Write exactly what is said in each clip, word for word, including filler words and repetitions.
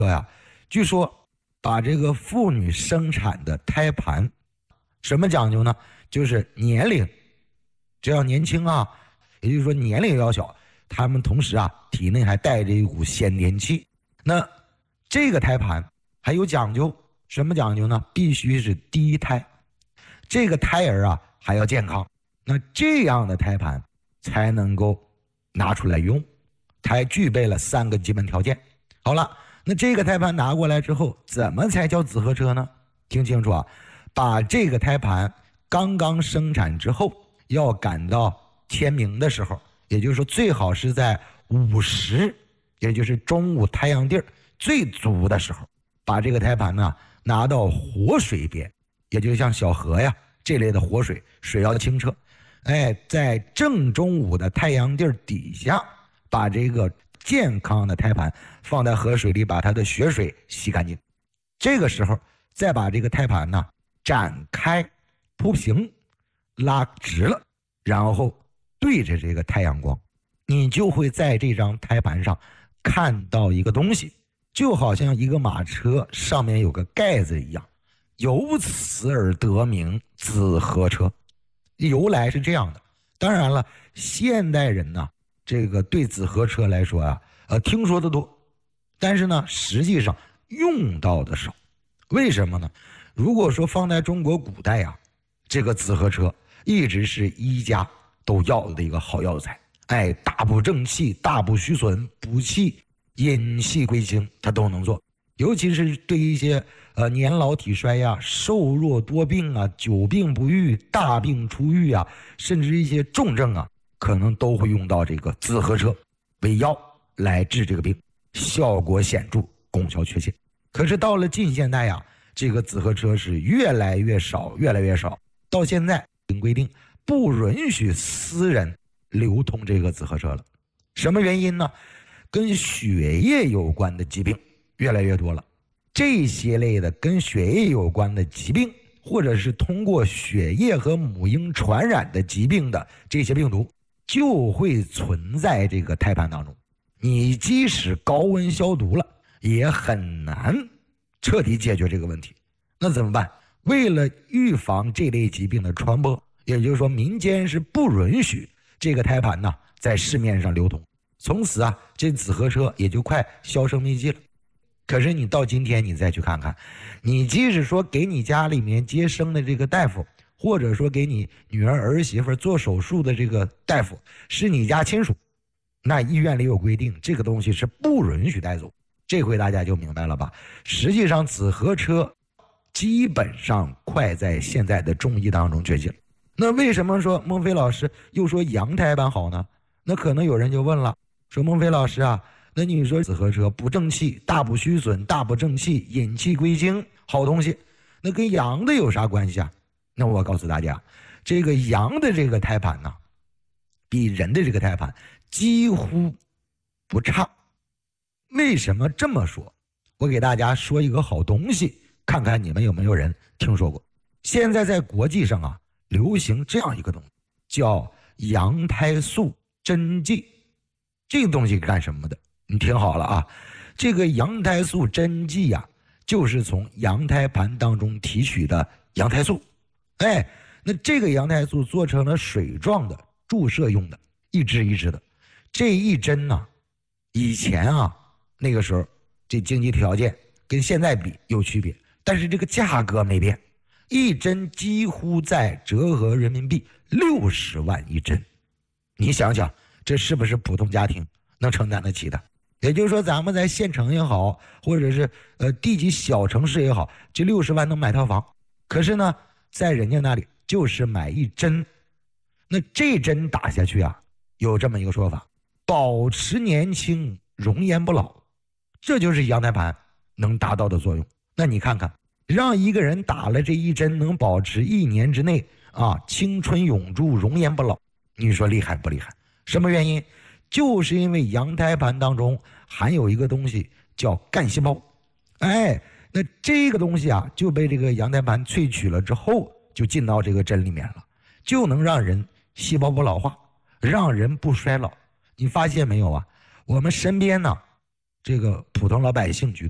说呀，据说把这个妇女生产的胎盘，什么讲究呢？就是年龄，只要年轻啊，也就是说年龄要小，他们同时啊体内还带着一股先天气。那这个胎盘还有讲究，什么讲究呢？必须是第一胎，这个胎儿啊还要健康，那这样的胎盘才能够拿出来用，才具备了三个基本条件。好了，那这个胎盘拿过来之后，怎么才叫紫河车呢？听清楚啊，把这个胎盘刚刚生产之后，要赶到天明的时候，也就是说最好是在午时，也就是中午太阳地儿最足的时候，把这个胎盘呢拿到活水边，也就像小河呀这类的活水，水要清澈，哎，在正中午的太阳地儿底下，把这个健康的胎盘放在河水里，把它的血水洗干净。这个时候再把这个胎盘呢展开铺平，拉直了，然后对着这个太阳光，你就会在这张胎盘上看到一个东西，就好像一个马车上面有个盖子一样，由此而得名紫河车。由来是这样的。当然了，现代人呢，这个对紫河车来说啊，呃，听说的多，但是呢，实际上用到的少。为什么呢？如果说放在中国古代呀、啊，这个紫河车一直是医家都要的一个好药材。哎，大补正气，大补虚损，补气、引气归经，它都能做。尤其是对一些呃年老体衰呀、瘦弱多病啊、久病不愈、大病初愈啊，甚至一些重症啊，可能都会用到这个紫河车为药来治这个病，效果显著，功效确切。可是到了近现代呀，这个紫河车是越来越少，越来越少。到现在规定不允许私人流通这个紫河车了。什么原因呢？跟血液有关的疾病越来越多了。这些类的跟血液有关的疾病，或者是通过血液和母婴传染的疾病的这些病毒，就会存在这个胎盘当中。你即使高温消毒了，也很难彻底解决这个问题。那怎么办？为了预防这类疾病的传播，也就是说民间是不允许这个胎盘呢在市面上流通。从此啊，这紫河车也就快销声匿迹了。可是你到今天你再去看看，你即使说给你家里面接生的这个大夫，或者说给你女儿儿媳妇做手术的这个大夫是你家亲属，那医院里有规定，这个东西是不允许带走。这回大家就明白了吧？实际上紫河车基本上快在现在的中医当中绝迹了。那为什么说孟非老师又说羊胎盘好呢？那可能有人就问了，说孟非老师啊，那你说紫河车补正气、大补虚损、大补正气、引气归经，好东西，那跟羊的有啥关系啊？那我告诉大家，这个羊的这个胎盘呢，比人的这个胎盘几乎不差。为什么这么说？我给大家说一个好东西，看看你们有没有人听说过。现在在国际上啊，流行这样一个东西，叫羊胎素针剂。这个东西干什么的？你听好了啊，这个羊胎素针剂呀、啊，就是从羊胎盘当中提取的羊胎素。哎，那这个羊胎素做成了水状的，注射用的，一支一支的。这一针呢、啊，以前啊，那个时候这经济条件跟现在比有区别，但是这个价格没变，一针几乎在折合人民币六十万一针。你想想，这是不是普通家庭能承担得起的？也就是说，咱们在县城也好，或者是呃地级小城市也好，这六十万能买套房。可是呢，在人家那里就是买一针。那这针打下去啊，有这么一个说法，保持年轻，容颜不老，这就是羊胎盘能达到的作用。那你看看，让一个人打了这一针能保持一年之内啊青春永驻，容颜不老，你说厉害不厉害？什么原因？就是因为羊胎盘当中含有一个东西叫干细胞。哎，那这个东西啊就被这个羊胎盘萃取了之后，就进到这个针里面了，就能让人细胞不老化，让人不衰老。你发现没有啊？我们身边呢，这个普通老百姓居多，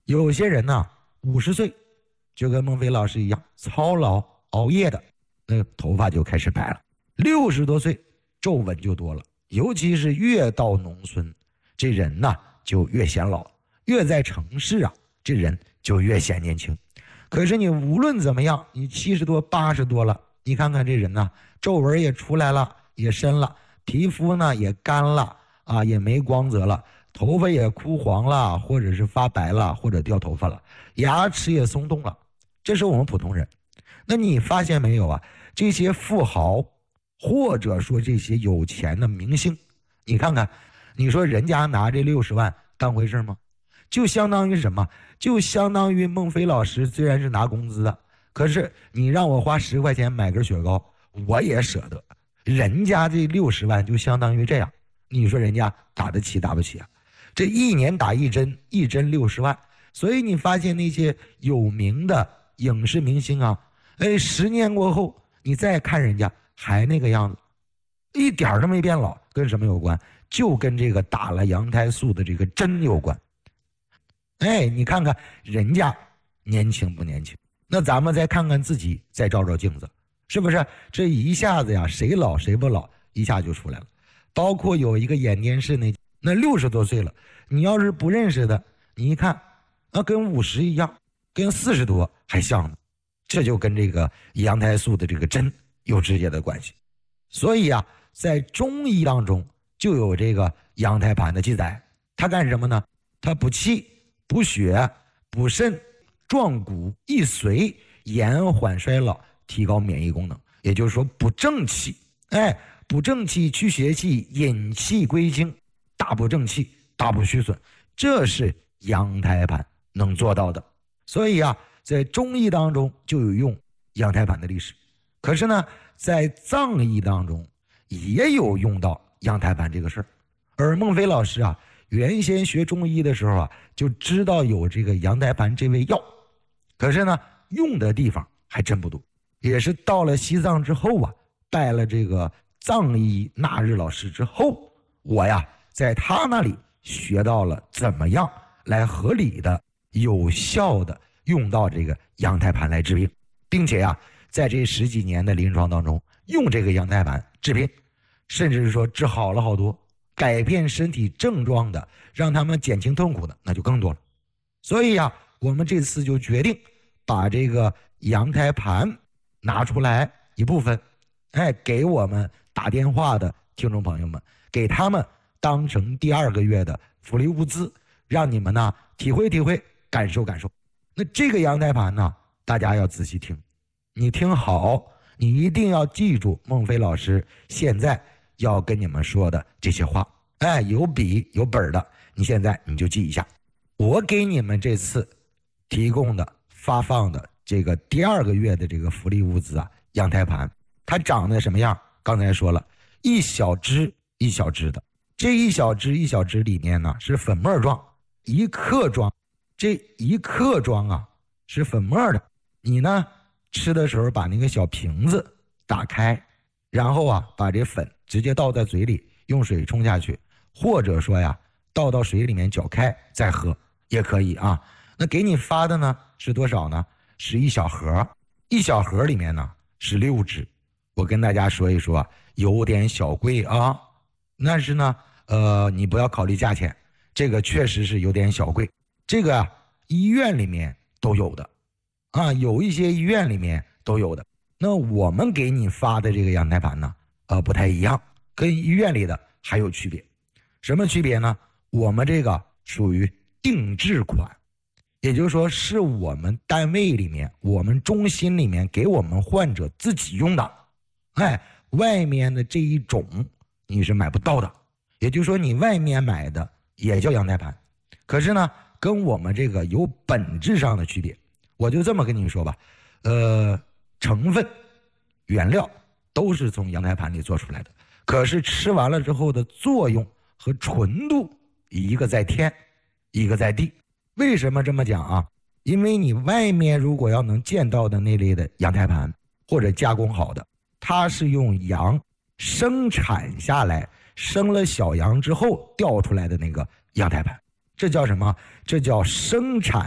有些人呢，五十岁就跟孟非老师一样操劳熬夜的，那头发就开始白了。六十多岁皱纹就多了，尤其是越到农村，这人呢就越显老，越在城市啊，这人就越显年轻。可是你无论怎么样，你七十多八十多了，你看看这人呢，皱纹也出来了，也深了，皮肤呢也干了啊，也没光泽了，头发也枯黄了，或者是发白了，或者掉头发了，牙齿也松动了。这是我们普通人。那你发现没有啊？这些富豪或者说这些有钱的明星，你看看，你说人家拿这六十万当回事吗？就相当于什么？就相当于孟非老师虽然是拿工资的，可是你让我花十块钱买根雪糕，我也舍得。人家这六十万就相当于这样，你说人家打得起打不起啊？这一年打一针，一针六十万。所以你发现那些有名的影视明星啊，哎，十年过后你再看人家还那个样子，一点都没变老。跟什么有关？就跟这个打了羊胎素的这个针有关。哎，你看看人家年轻不年轻？那咱们再看看自己，再照照镜子，是不是这一下子呀，谁老谁不老一下就出来了。包括有一个演电视那那六十多岁了，你要是不认识的，你一看那跟五十一样，跟四十多还像呢。这就跟这个羊胎素的这个针有直接的关系。所以啊，在中医当中就有这个羊胎盘的记载，它干什么呢？它补气、补血、补肾、壮骨、益髓、延缓衰老、提高免疫功能。也就是说补正气，哎，补正气、去邪气、引气归经，大补正气，大补虚损，这是羊胎盘能做到的。所以啊，在中医当中就有用羊胎盘的历史。可是呢，在藏医当中也有用到羊胎盘这个事儿。而孟非老师啊，原先学中医的时候啊，就知道有这个羊胎盘这味药，可是呢，用的地方还真不多。也是到了西藏之后啊，拜了这个藏医纳日老师之后，我呀在他那里学到了怎么样来合理的、有效的用到这个羊胎盘来治病，并且呀，在这十几年的临床当中，用这个羊胎盘治病，甚至是说治好了好多，改变身体症状的，让他们减轻痛苦的，那就更多了。所以呀，我们这次就决定把这个羊胎盘拿出来一部分，哎，给我们打电话的听众朋友们，给他们当成第二个月的福利物资，让你们呢体会体会，感受感受。那这个羊胎盘呢，大家要仔细听，你听好，你一定要记住孟非老师现在要跟你们说的这些话。哎，有笔有本的，你现在你就记一下。我给你们这次提供的发放的这个第二个月的这个福利物资啊，羊胎盘，它长得什么样？刚才说了，一小支一小支的，这一小支一小支里面呢是粉末状，一克装。这一克装啊是粉末的，你呢吃的时候把那个小瓶子打开，然后啊把这粉直接倒在嘴里，用水冲下去，或者说呀倒到水里面搅开再喝也可以啊。那给你发的呢是多少呢？是一小盒，一小盒里面呢是六支。我跟大家说一说，有点小贵啊，但是呢呃你不要考虑价钱，这个确实是有点小贵。这个啊医院里面都有的啊，有一些医院里面都有的。那我们给你发的这个羊胎盘呢呃不太一样，跟医院里的还有区别。什么区别呢？我们这个属于定制款，也就是说是我们单位里面，我们中心里面给我们患者自己用的。哎，外面的这一种你是买不到的，也就是说你外面买的也叫羊胎盘，可是呢跟我们这个有本质上的区别。我就这么跟你说吧，呃，成分原料都是从羊胎盘里做出来的，可是吃完了之后的作用和纯度一个在天一个在地。为什么这么讲啊？因为你外面如果要能见到的那类的羊胎盘或者加工好的，它是用羊生产下来，生了小羊之后掉出来的那个羊胎盘，这叫什么？这叫生产